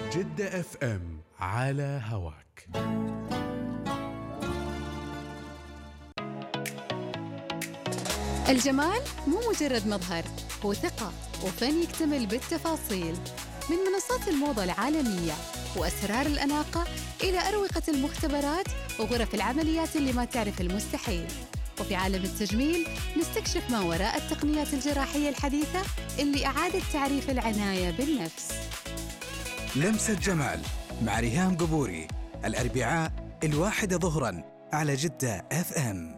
جدة اف ام على هواك. الجمال مو مجرد مظهر، هو ثقة وفن يكتمل بالتفاصيل. من منصات الموضة العالمية وأسرار الأناقة إلى أروقة المختبرات وغرف العمليات اللي ما تعرف المستحيل. وفي عالم التجميل نستكشف ما وراء التقنيات الجراحية الحديثة اللي أعادت تعريف العناية بالنفس. لمسة جمال مع ريهام قبوري، الأربعاء 1 ظهراً على جدة اف ام.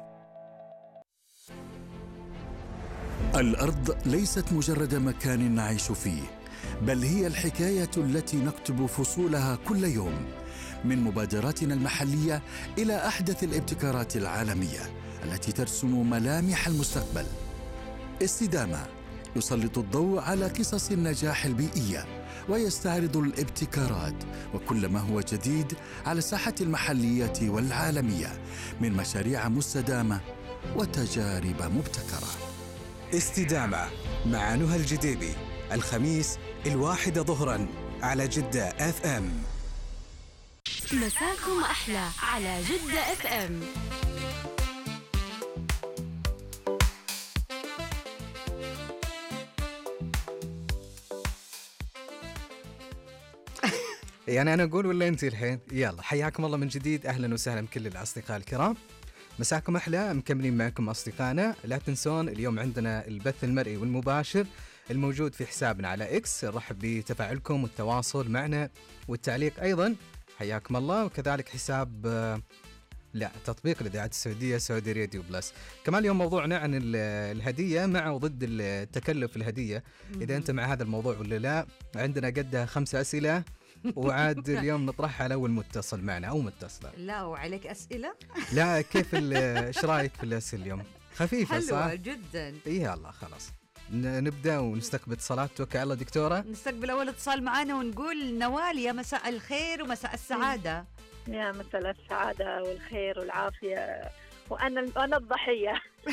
الأرض ليست مجرد مكان نعيش فيه، بل هي الحكاية التي نكتب فصولها كل يوم، من مبادراتنا المحلية إلى أحدث الابتكارات العالمية التي ترسم ملامح المستقبل. استدامة يسلط الضوء على قصص النجاح البيئية ويستعرض الابتكارات وكل ما هو جديد على الساحة المحلية والعالمية من مشاريع مستدامة وتجارب مبتكرة. استدامة مع نهى الجديبي، الخميس 1 ظهراً على جدة اف ام. مساكم أحلى على جدة اف ام. يعني أنا أقول ولا أنت الحين؟ يلا حياكم الله من جديد، أهلا وسهلا بكل الأصدقاء الكرام. مساكم أحلى، مكملين معكم أصدقائنا. لا تنسون اليوم عندنا البث المرئي والمباشر الموجود في حسابنا على إكس. نرحب بتفاعلكم والتواصل معنا والتعليق أيضا، حياكم الله. وكذلك حساب تطبيق الإذاعة السعودية سعودي راديو بلس. كمان اليوم موضوعنا عن الهدية مع وضد التكلف الهدية. إذا أنت مع هذا الموضوع ولا لا؟ عندنا قدها 5 أسئلة وعاد اليوم نطرحها على أول متصل معنا أو متصلة. لا وعليك أسئلة؟ لا كيف إيش رأيك في الأسئلة اليوم؟ خفيفة صح؟ حلوة جدا. يلا خلاص نبدأ ونستقبل اتصالات. توكل على الله دكتورة. نستقبل أول اتصال معانا ونقول نوال، يا مساء الخير ومساء السعادة. يا مساء السعادة والخير والعافية، وأنا الضحية.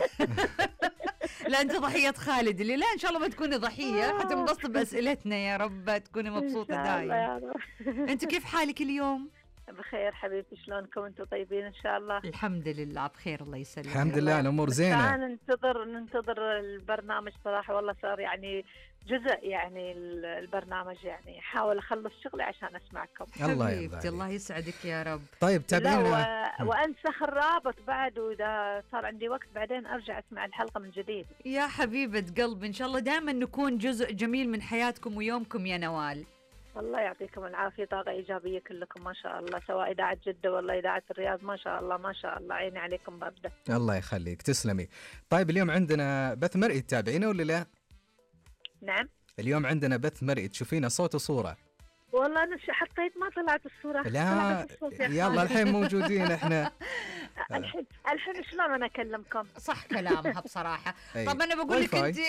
لا أنت ضحية خالد اللي لا إن شاء الله ما تكوني ضحية، حتنبسط بأسئلتنا يا رب، تكوني مبسوطة دايما. أنت كيف حالك اليوم؟ بخير حبيبتي، شلونكم انتم؟ طيبين ان شاء الله؟ الحمد لله بخير الله يسلمك. الحمد لله الامور زينه. ننتظر البرنامج صراحه، والله صار يعني جزء يعني البرنامج، يعني حاول اخلص شغلي عشان اسمعكم. الله حبيبتي الله يسعدك يا رب. طيب تابعينا وانسخ الرابط بعد، واذا صار عندي وقت بعدين ارجع اسمع الحلقه من جديد. يا حبيبه قلبي ان شاء الله دائما نكون جزء جميل من حياتكم ويومكم يا نوال. الله يعطيكم العافية، طاقة إيجابية كلكم ما شاء الله، سواء إذاعة جدة ولا إذاعة الرياض، ما شاء الله ما شاء الله، عيني عليكم بابدأ. الله يخليك، تسلمي. طيب اليوم عندنا بث مرئي، تتابعينه ولا لا؟ نعم اليوم عندنا بث مرئي، تشوفينا صوت وصورة. والله أنا حطيت ما طلعت الصورة. لا يلا الحين موجودين احنا. الحين شلون أنا أكلمكم؟ صح كلامها بصراحة. طب أنا بقول لك أنت